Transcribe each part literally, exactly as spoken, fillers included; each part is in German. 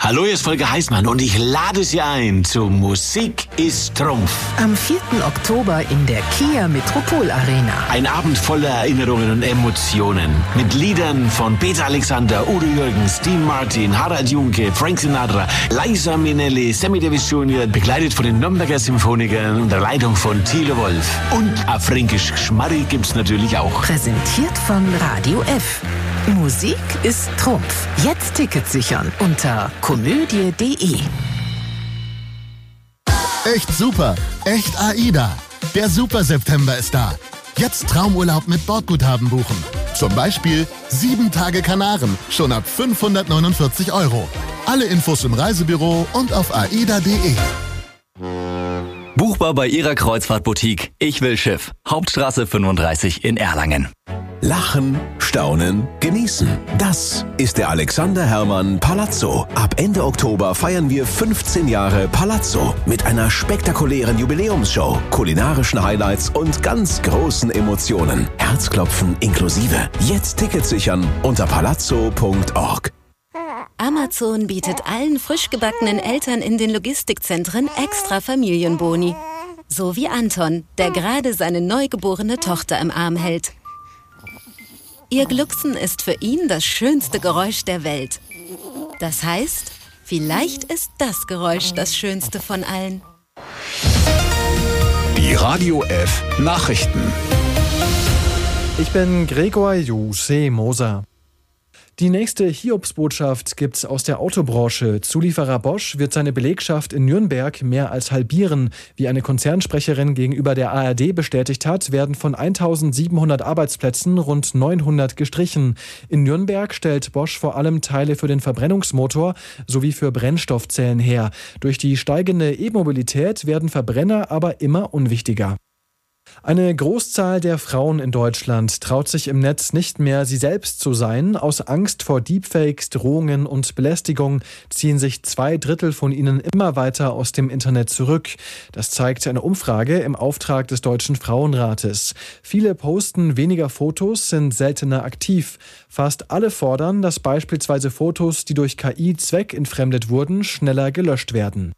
Hallo, hier ist Volker Heißmann und ich lade Sie ein zu Musik ist Trumpf. Am vierten Oktober in der Kia Metropol Arena. Ein Abend voller Erinnerungen und Emotionen. Mit Liedern von Peter Alexander, Udo Jürgens, Dean Martin, Harald Junke, Frank Sinatra, Liza Minnelli, Sammy Davis Junior, begleitet von den Nürnberger Symphonikern unter Leitung von Thilo Wolf. Und a fränkisch Schmarri gibt's natürlich auch. Präsentiert von Radio F. Musik ist Trumpf. Jetzt Tickets sichern unter komödie punkt de. Echt super, echt AIDA. Der Super September ist da. Jetzt Traumurlaub mit Bordguthaben buchen. Zum Beispiel sieben Tage Kanaren, schon ab fünfhundertneunundvierzig Euro. Alle Infos im Reisebüro und auf aida punkt de. Buchbar bei Ihrer Kreuzfahrtboutique Ich will Schiff. Hauptstraße fünfunddreißig in Erlangen. Lachen, staunen, genießen. Das ist der Alexander Herrmann Palazzo. Ab Ende Oktober feiern wir fünfzehn Jahre Palazzo mit einer spektakulären Jubiläumsshow, kulinarischen Highlights und ganz großen Emotionen. Herzklopfen inklusive. Jetzt Tickets sichern unter palazzo punkt org. Amazon bietet allen frisch gebackenen Eltern in den Logistikzentren extra Familienboni. So wie Anton, der gerade seine neugeborene Tochter im Arm hält. Ihr Glucksen ist für ihn das schönste Geräusch der Welt. Das heißt, vielleicht ist das Geräusch das schönste von allen. Die Radio F Nachrichten. Ich bin Gregor Juse Moser. Die nächste Hiobsbotschaft gibt's aus der Autobranche. Zulieferer Bosch wird seine Belegschaft in Nürnberg mehr als halbieren. Wie eine Konzernsprecherin gegenüber der A R D bestätigt hat, werden von eintausendsiebenhundert Arbeitsplätzen rund neunhundert gestrichen. In Nürnberg stellt Bosch vor allem Teile für den Verbrennungsmotor sowie für Brennstoffzellen her. Durch die steigende E-Mobilität werden Verbrenner aber immer unwichtiger. Eine Großzahl der Frauen in Deutschland traut sich im Netz nicht mehr, sie selbst zu sein. Aus Angst vor Deepfakes, Drohungen und Belästigung ziehen sich zwei Drittel von ihnen immer weiter aus dem Internet zurück. Das zeigt eine Umfrage im Auftrag des Deutschen Frauenrates. Viele posten weniger Fotos, sind seltener aktiv. Fast alle fordern, dass beispielsweise Fotos, die durch K I zweckentfremdet wurden, schneller gelöscht werden.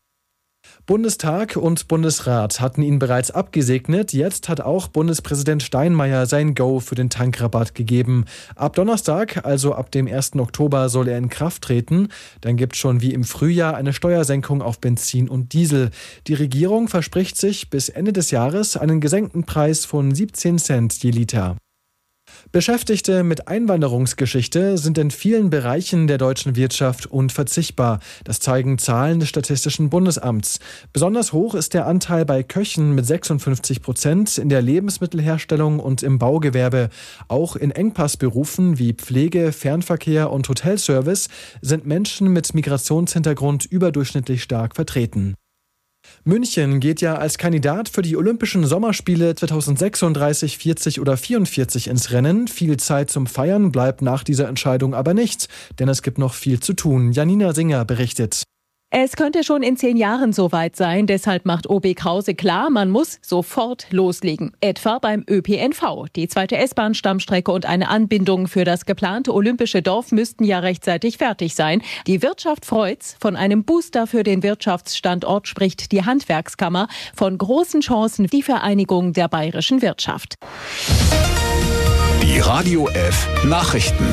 Bundestag und Bundesrat hatten ihn bereits abgesegnet. Jetzt hat auch Bundespräsident Steinmeier sein Go für den Tankrabatt gegeben. Ab Donnerstag, also ab dem ersten Oktober, soll er in Kraft treten. Dann gibt es schon wie im Frühjahr eine Steuersenkung auf Benzin und Diesel. Die Regierung verspricht sich bis Ende des Jahres einen gesenkten Preis von siebzehn Cent je Liter. Beschäftigte mit Einwanderungsgeschichte sind in vielen Bereichen der deutschen Wirtschaft unverzichtbar. Das zeigen Zahlen des Statistischen Bundesamts. Besonders hoch ist der Anteil bei Köchen mit sechsundfünfzig Prozent, in der Lebensmittelherstellung und im Baugewerbe. Auch in Engpassberufen wie Pflege, Fernverkehr und Hotelservice sind Menschen mit Migrationshintergrund überdurchschnittlich stark vertreten. München geht ja als Kandidat für die Olympischen Sommerspiele zweitausendsechsunddreißig, vierzig oder vierundvierzig ins Rennen. Viel Zeit zum Feiern bleibt nach dieser Entscheidung aber nicht, denn es gibt noch viel zu tun. Janina Singer berichtet. Es könnte schon in zehn Jahren soweit sein, deshalb macht O B Krause klar, man muss sofort loslegen. Etwa beim Ö P N V. Die zweite S-Bahn-Stammstrecke und eine Anbindung für das geplante olympische Dorf müssten ja rechtzeitig fertig sein. Die Wirtschaft freut's. Von einem Booster für den Wirtschaftsstandort spricht die Handwerkskammer. Von großen Chancen die Vereinigung der bayerischen Wirtschaft. Die Radio F Nachrichten.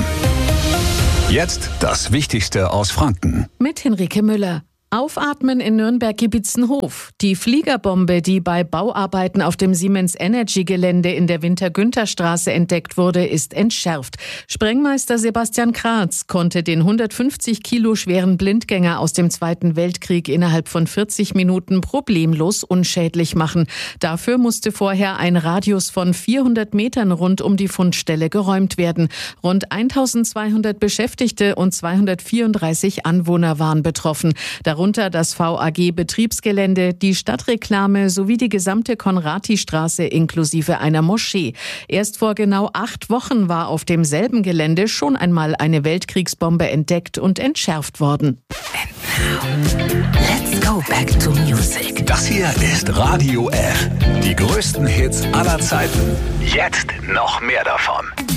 Jetzt das Wichtigste aus Franken. Mit Henrike Müller. Aufatmen in Nürnberg-Giebitzenhof. Die Fliegerbombe, die bei Bauarbeiten auf dem Siemens Energy-Gelände in der Winter-Günther-Straße entdeckt wurde, ist entschärft. Sprengmeister Sebastian Kratz konnte den hundertfünfzig Kilo schweren Blindgänger aus dem Zweiten Weltkrieg innerhalb von vierzig Minuten problemlos unschädlich machen. Dafür musste vorher ein Radius von vierhundert Metern rund um die Fundstelle geräumt werden. Rund eintausendzweihundert Beschäftigte und zweihundertvierunddreißig Anwohner waren betroffen. Darunter das V A G-Betriebsgelände, die Stadtreklame sowie die gesamte Konrati-Straße inklusive einer Moschee. Erst vor genau acht Wochen war auf demselben Gelände schon einmal eine Weltkriegsbombe entdeckt und entschärft worden. And now, let's go back to music. Das hier ist Radio F. Die größten Hits aller Zeiten. Jetzt noch mehr davon.